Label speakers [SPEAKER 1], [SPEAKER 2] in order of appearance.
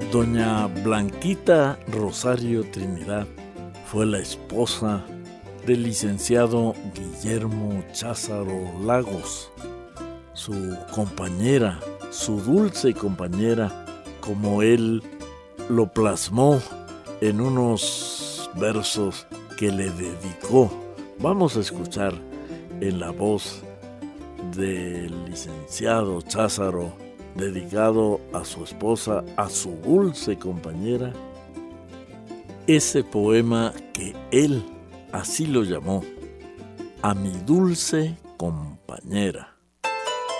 [SPEAKER 1] Doña Blanquita Rosario Trinidad fue la esposa del licenciado Guillermo Cházaro Lagos, su compañera, su dulce compañera, como él lo plasmó en unos versos que le dedicó. Vamos a escuchar en la voz del licenciado Cházaro, dedicado a su esposa, a su dulce compañera, ese poema que él así lo llamó, A mi dulce compañera.